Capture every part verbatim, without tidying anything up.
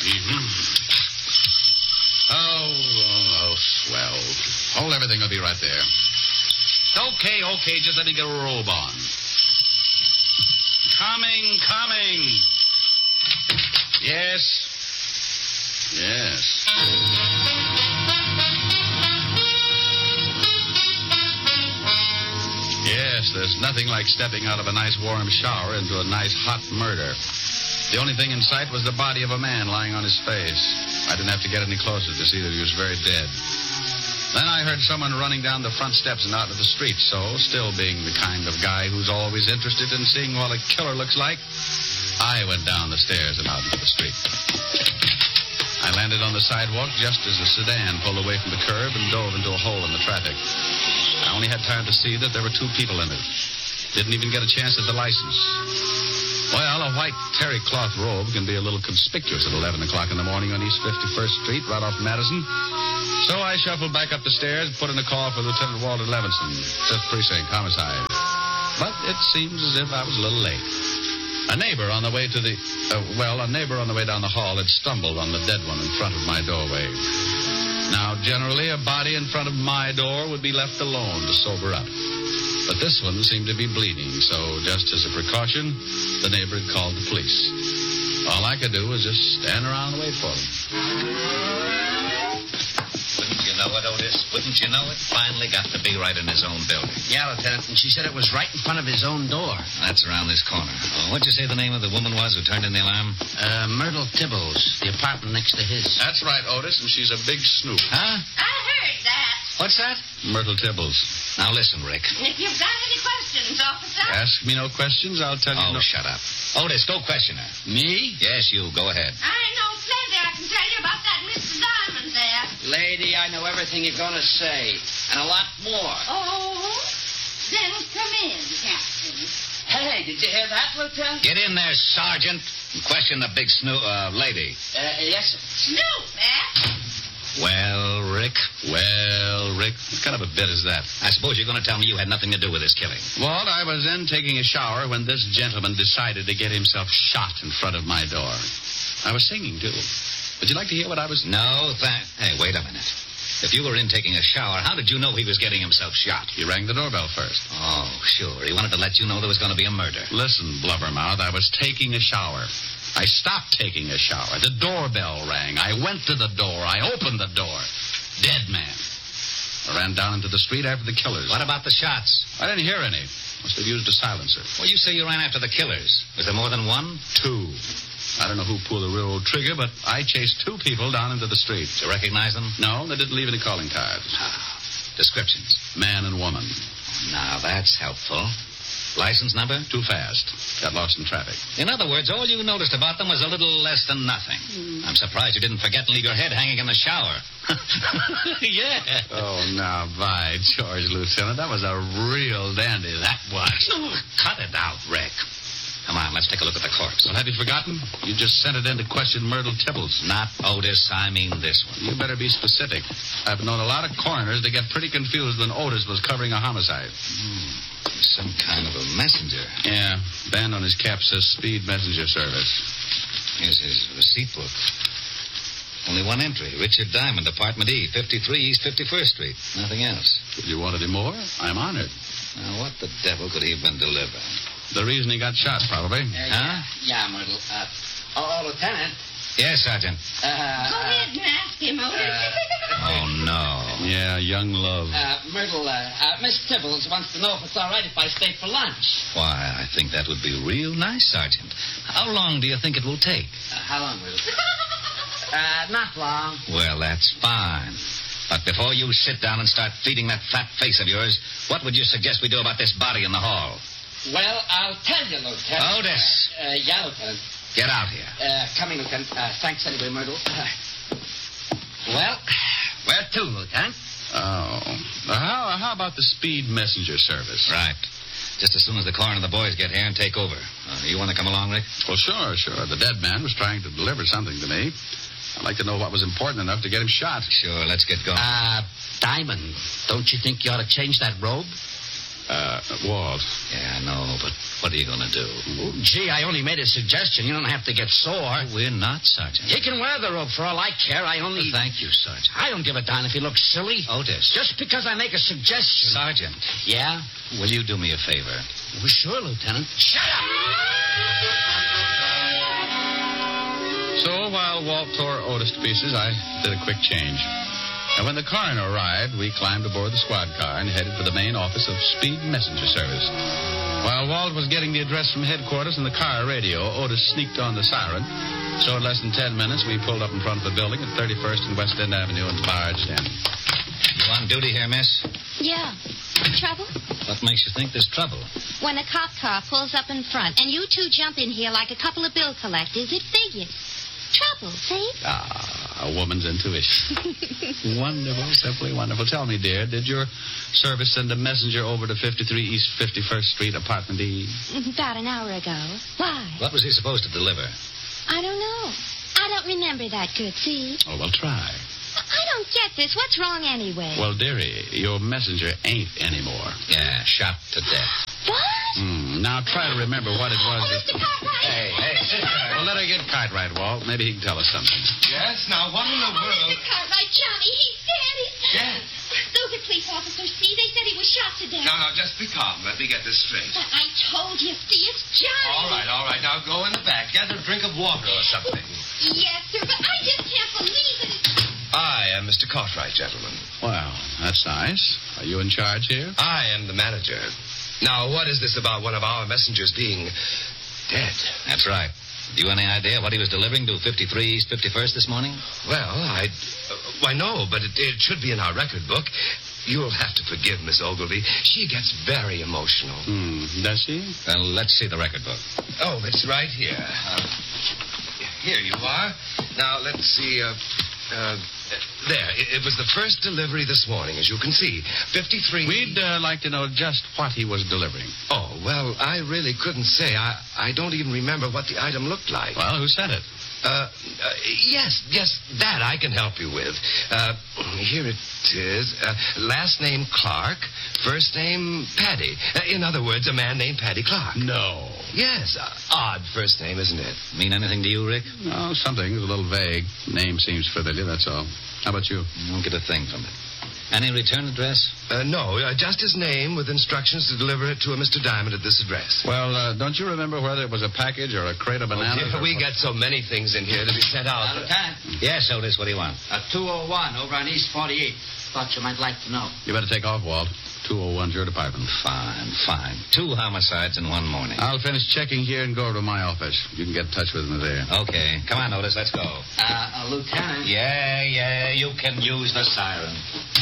Mm-hmm. Oh, oh, oh, swell. Hold everything will be right there. Okay, okay, just let me get a robe on. Coming, coming. Yes. Yes. Yes, there's nothing like stepping out of a nice warm shower into a nice hot murder. The only thing in sight was the body of a man lying on his face. I didn't have to get any closer to see that he was very dead. Then I heard someone running down the front steps and out of the street, so, still being the kind of guy who's always interested in seeing what a killer looks like, I went down the stairs and out into the street. I landed on the sidewalk just as the sedan pulled away from the curb and dove into a hole in the traffic. I only had time to see that there were two people in it. Didn't even get a chance at the license. Well, a white terry cloth robe can be a little conspicuous at eleven o'clock in the morning on East fifty-first Street, right off Madison. So I shuffled back up the stairs and put in a call for Lieutenant Walter Levinson, fifth Precinct, homicide. But it seems as if I was a little late. A neighbor on the way to the... Uh, well, a neighbor on the way down the hall had stumbled on the dead one in front of my doorway. Now, generally, a body in front of my door would be left alone to sober up. But this one seemed to be bleeding, so just as a precaution, the neighbor had called the police. All I could do was just stand around and wait for them. Wouldn't you know it, Otis? Wouldn't you know it? Finally got to be right in his own building. Yeah, Lieutenant, and she said it was right in front of his own door. That's around this corner. Oh, what'd you say the name of the woman was who turned in the alarm? Uh, Myrtle Tibbles, the apartment next to his. That's right, Otis, and she's a big snoop. Huh? I heard that. What's that? Myrtle Tibbles. Now listen, Rick. If you've got any questions, officer. Ask me no questions, I'll tell you Oh, no... shut up. Otis, go question her. Me? Yes, you. Go ahead. I know plenty I can tell you about that Mister Diamond there. Lady, I know everything you're going to say, and a lot more. Oh? Then come in, Captain. Hey, did you hear that, Lieutenant? Get in there, Sergeant, and question the big snoo uh, lady. Uh, yes, sir. Snoop, eh? Well, Rick? Well, Rick, what kind of a bit is that? I suppose you're going to tell me you had nothing to do with this killing. Walt, I was in taking a shower when this gentleman decided to get himself shot in front of my door. I was singing, too. Would you like to hear what I was... No, thank... Hey, wait a minute. If you were in taking a shower, how did you know he was getting himself shot? He rang the doorbell first. Oh, sure. He wanted to let you know there was going to be a murder. Listen, Blubbermouth, I was taking a shower. I stopped taking a shower. The doorbell rang. I went to the door. I opened the door. Dead man. I ran down into the street after the killers. What about the shots? I didn't hear any. Must have used a silencer. Well, you say you ran after the killers. Was there more than one? Two. I don't know who pulled the railroad trigger, but I chased two people down into the street. Did you recognize them? No, they didn't leave any calling cards. Ah, descriptions. Man and woman. Now, that's helpful. License number? Too fast. Got lost in traffic. In other words, all you noticed about them was a little less than nothing. Mm. I'm surprised you didn't forget and leave your head hanging in the shower. Yeah. Oh, now, by George, Lieutenant, that was a real dandy, that was. Oh, cut it out, Rick. Come on, let's take a look at the corpse. Well, have you forgotten? You just sent it in to question Myrtle Tibbles. Not Otis, I mean this one. You better be specific. I've known a lot of coroners that get pretty confused when Otis was covering a homicide. Hmm. Some kind of a messenger. Yeah, band on his cap says Speed Messenger Service. Here's his receipt book. Only one entry. Richard Diamond, Apartment E, fifty-three East fifty-first Street. Nothing else. If you wanted him more, I'm honored. Now, what the devil could he have been delivering? The reason he got shot, probably. Uh, huh? Yeah, yeah, Myrtle. Uh, oh, Lieutenant. Yes, Sergeant. Uh, Go ahead and ask him, Otis. Oh, no. Yeah, young love. Uh, Myrtle, uh, uh, Miss Tibbles wants to know if it's all right if I stay for lunch. Why, I think that would be real nice, Sergeant. How long do you think it will take? Uh, how long, Myrtle? uh, not long. Well, that's fine. But before you sit down and start feeding that fat face of yours, what would you suggest we do about this body in the hall? Well, I'll tell you, Lieutenant. Otis. Uh, uh, yeah, Lieutenant. Get out here. Uh, coming, Lieutenant. Uh, thanks anyway, Myrtle. Uh, well, where to, Lieutenant? Oh. Now, how, how about the Speed Messenger Service? Right. Just as soon as the coroner and the boys get here and take over. Uh, you want to come along, Rick? Well, sure, sure. The dead man was trying to deliver something to me. I'd like to know what was important enough to get him shot. Sure, let's get going. Uh, Diamond, don't you think you ought to change that robe? Uh, Walt. Yeah, I know, but what are you going to do? Oh, gee, I only made a suggestion. You don't have to get sore. Oh, we're not, Sergeant. He can wear the rope for all I care. I only... Thank you, Sergeant. I don't give a darn if he looks silly. Otis. Just because I make a suggestion. Sergeant. Yeah? Will you do me a favor? Well, sure, Lieutenant. Shut up! So while Walt tore Otis to pieces, I did a quick change. And when the coroner arrived, we climbed aboard the squad car and headed for the main office of Speed Messenger Service. While Walt was getting the address from headquarters in the car radio, Otis sneaked on the siren. So in less than ten minutes, we pulled up in front of the building at thirty-first and West End Avenue and barged in. You on duty here, miss? Yeah. Trouble? What makes you think there's trouble? When a cop car pulls up in front and you two jump in here like a couple of bill collectors, it figures. Trouble, see? Ah, a woman's intuition. Wonderful, simply wonderful. Tell me, dear, did your service send a messenger over to fifty-three East fifty-first Street, apartment E? About an hour ago. Why? What was he supposed to deliver? I don't know. I don't remember that good, see? Oh, well, try. I don't get this. What's wrong anyway? Well, dearie, your messenger ain't anymore. Yeah, shot to death. What? Hmm. Now try to remember what it was. Oh, Mister Cartwright! Hey, hey, sit there. Well, let her get Cartwright, Walt. Maybe he can tell us something. Yes, now what in the Oh, world? Mister Cartwright, Johnny, he's dead. He's... Yes. Those are police officers, see? They said he was shot to death. Now, now, just be calm. Let me get this straight. But I told you, see, it's Johnny. All right, all right. Now go in the back. Get a drink of water or something. Yes, sir, but I just can't believe it. I am Mister Cartwright, gentlemen. Well, that's nice. Are you in charge here? I am the manager. Now, what is this about one of our messengers being dead? That's right. You any idea what he was delivering to fifty-three East fifty-first this morning? Well, I... Uh, why, no, but it, it should be in our record book. You'll have to forgive Miss Ogilvy. She gets very emotional. Hmm. Does she? Well, let's see the record book. Oh, it's right here. Uh, here you are. Now, let's see. Uh, uh, there. It, it was the first delivery this morning, as you can see. fifty-three... We'd uh, like to know just what he was delivering. Oh, well, I really couldn't say. I, I don't even remember what the item looked like. Well, who sent it? Uh, uh, yes, yes, that I can help you with. Uh, here it is. Uh, last name Clark, first name Paddy. Uh, in other words, a man named Paddy Clark. No. Yes, uh, odd first name, isn't it? Mean anything to you, Rick? No, something. It's a little vague. Name seems familiar, that's all. How about you? I don't get a thing from it. Any return address? Uh, no, uh, just his name with instructions to deliver it to a Mister Diamond at this address. Well, uh, don't you remember whether it was a package or a crate of bananas? Oh, dear, we what? get so many things in here to be sent out. Uh, Lieutenant, Yes, Otis, what do you want? uh, two oh one over on East forty-eight. Thought you might like to know. You better take off, Walt. two oh one's your department. Fine, fine. Two homicides in one morning. I'll finish checking here and go over to my office. You can get in touch with me there. Okay. Come on, Otis, let's go. Uh, uh, Lieutenant. Yeah, yeah, you can use the siren.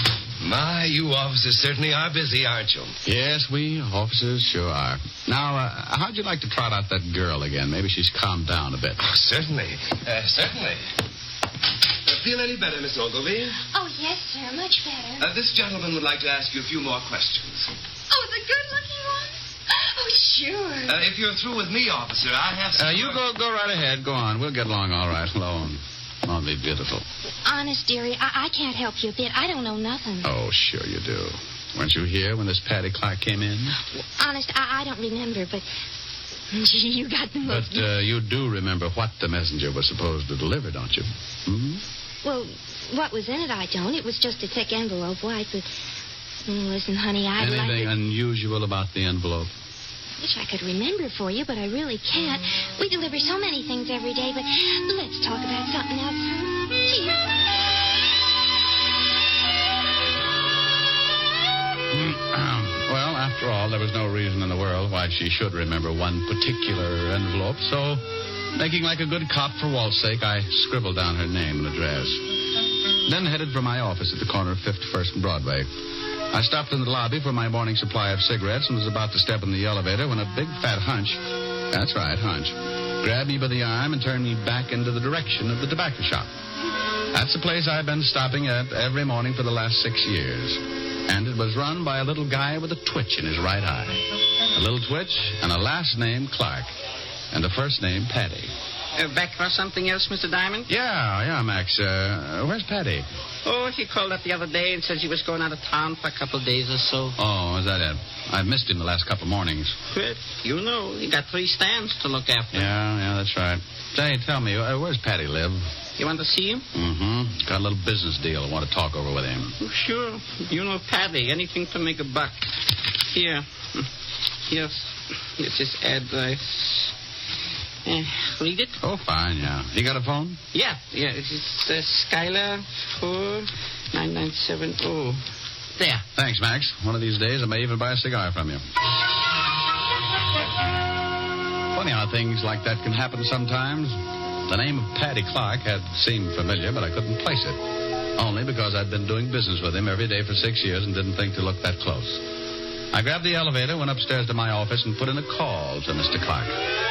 My, you officers certainly are busy, aren't you? Yes, we officers sure are. Now, uh, how'd you like to trot out that girl again? Maybe she's calmed down a bit. Oh, certainly. Uh, certainly. Uh, feel any better, Miss Ogilvy? Oh, yes, sir, much better. Uh, this gentleman would like to ask you a few more questions. Oh, the good-looking one? Oh, sure. Uh, if you're through with me, officer, I have some... Uh, you go go right ahead. Go on. We'll get along all right alone. Won't be beautiful. Honest, dearie, I-, I can't help you a bit. I don't know nothing. Oh, sure you do. Weren't you here when this Paddy Clark came in? Honest, I, I don't remember, but... Gee, you got the But most... uh, you do remember what the messenger was supposed to deliver, don't you? Hmm? Well, what was in it, I don't. It was just a thick envelope, white, but... Mm, listen, honey, I'd Anything like to... unusual about the envelope? wish I could remember for you, but I really can't. We deliver so many things every day, but let's talk about something else. Cheers. Well, after all, there was no reason in the world why she should remember one particular envelope, so, making like a good cop for Walt's sake, I scribbled down her name and address. Then headed for my office at the corner of fifty-first and Broadway. I stopped in the lobby for my morning supply of cigarettes and was about to step in the elevator when a big fat hunch, that's right, hunch, grabbed me by the arm and turned me back into the direction of the tobacco shop. That's the place I've been stopping at every morning for the last six years. And it was run by a little guy with a twitch in his right eye. A little twitch and a last name Clark. And a first name Paddy. Uh, back for something else, Mister Diamond? Yeah, yeah, Max. Uh, where's Patty? Oh, he called up the other day and said he was going out of town for a couple of days or so. Oh, is that it? I've missed him the last couple of mornings. Well, you know, he got three stands to look after. Yeah, yeah, that's right. Say, tell me, uh, where's Patty live? You want to see him? Mm-hmm. Got a little business deal I want to talk over with him. Oh, sure. You know Patty. Anything to make a buck. Here. Here's, here's his address. Uh, read it? Oh, fine, yeah. You got a phone? Yeah, yeah. It's uh, Skylar four nine nine seven zero. There. Thanks, Max. One of these days I may even buy a cigar from you. Funny how things like that can happen sometimes. The name of Patty Clark had seemed familiar, but I couldn't place it. Only because I'd been doing business with him every day for six years and didn't think to look that close. I grabbed the elevator, went upstairs to my office, and put in a call to Mister Clark.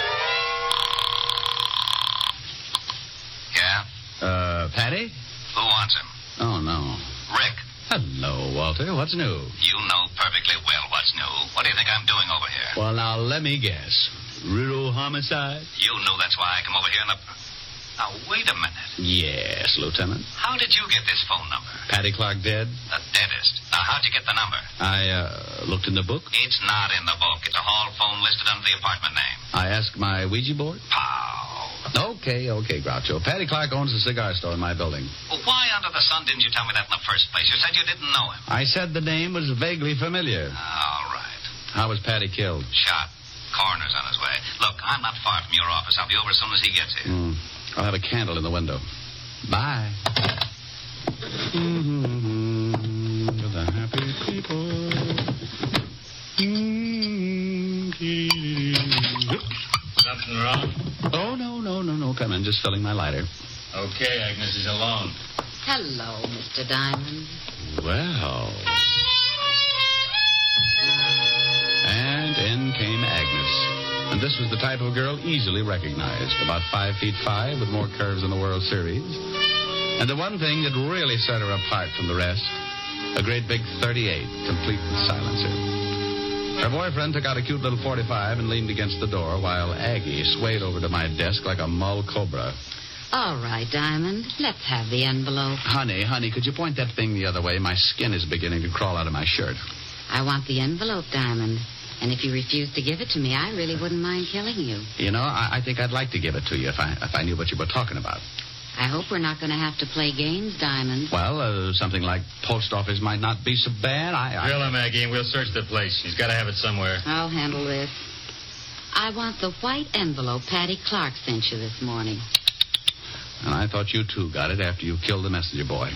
Yeah? Uh, Patty? Who wants him? Oh, no. Rick. Hello, Walter. What's new? You know perfectly well what's new. What do you think I'm doing over here? Well, now, let me guess. Rural homicide? You knew that's why I come over here in the... Now, wait a minute. Yes, Lieutenant. How did you get this phone number? Patty Clark dead? The deadest. Now, how'd you get the number? I, uh, looked in the book. It's not in the book. It's a hall phone listed under the apartment name. I asked my Ouija board. Pow. Okay, okay, Groucho. Patty Clark owns a cigar store in my building. Well, why under the sun didn't you tell me that in the first place? You said you didn't know him. I said the name was vaguely familiar. All right. How was Patty killed? Shot. Coroner's on his way. Look, I'm not far from your office. I'll be over as soon as he gets here. Mm. I'll have a candle in the window. Bye. Mm-hmm. To the happy people. Mm-hmm. Something wrong? Oh, no, no, no, no. Come in. Just filling my lighter. Okay, Agnes is alone. Hello, Mister Diamond. Well. And in came Agnes. And this was the type of girl easily recognized. About five feet five with more curves in the World Series. And the one thing that really set her apart from the rest, a great big thirty-eight, complete with silencer. Her boyfriend took out a cute little forty-five and leaned against the door while Aggie swayed over to my desk like a mull cobra. All right, Diamond. Let's have the envelope. Honey, honey, could you point that thing the other way? My skin is beginning to crawl out of my shirt. I want the envelope, Diamond. And if you refuse to give it to me, I really wouldn't mind killing you. You know, I, I think I'd like to give it to you if I if I knew what you were talking about. I hope we're not going to have to play games, Diamond. Well, uh, something like post office might not be so bad. I, I... Drill him, Aggie, and we'll search the place. He's got to have it somewhere. I'll handle this. I want the white envelope Patty Clark sent you this morning. And I thought you, too, got it after you killed the messenger boy.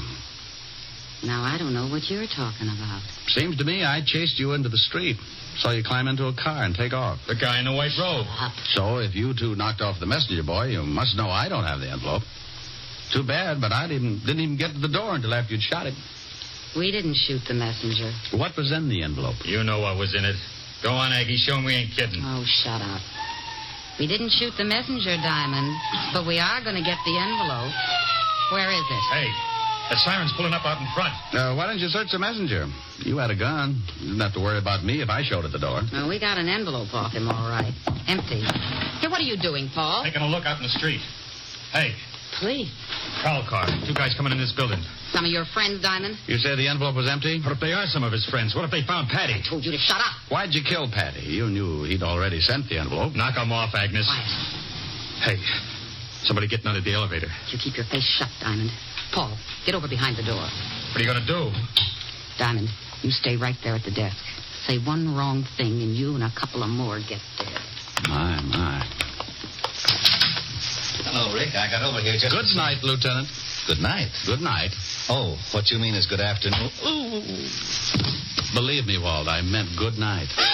Now, I don't know what you're talking about. Seems to me I chased you into the street. Saw you climb into a car and take off. The guy in the white robe. So if you two knocked off the messenger boy, you must know I don't have the envelope. Too bad, but I didn't, didn't even get to the door until after you'd shot him. We didn't shoot the messenger. What was in the envelope? You know what was in it. Go on, Aggie. Show him we ain't kidding. Oh, shut up. We didn't shoot the messenger, Diamond, but we are going to get the envelope. Where is it? Hey, that siren's pulling up out in front. Uh, why didn't you search the messenger? You had a gun. You didn't have to worry about me if I showed at the door. Well, we got an envelope off him, all right. Empty. Here, what are you doing, Paul? Taking a look out in the street. Hey, Police. prowl car. Two guys coming in this building. Some of your friends, Diamond? You say the envelope was empty? What if they are some of his friends? What if they found Patty? I told you to shut up. Why'd you kill Patty? You knew he'd already sent the envelope. Knock him off, Agnes. Quiet. Hey, somebody getting out of the elevator. You keep your face shut, Diamond. Paul, get over behind the door. What are you going to do? Diamond, you stay right there at the desk. Say one wrong thing, and you and a couple of more get dead. My, my. Hello, Rick. I got over here just... Good night, Lieutenant. Good night. Good night. Oh, what you mean is good afternoon. Believe me, Walt, I meant good night.